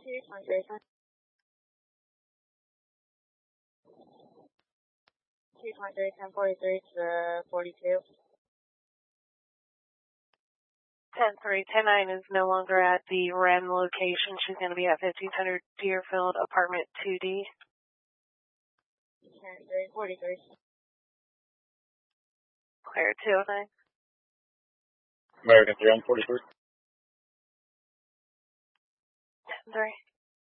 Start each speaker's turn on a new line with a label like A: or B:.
A: 1043 to 42.
B: 10-3, 10-9 is no longer at the REM location. She's going to be at 1500 Deerfield, apartment 2D.
A: 10-3, 43.
B: Clear 209.
C: American 3 on 43.
B: 10-3.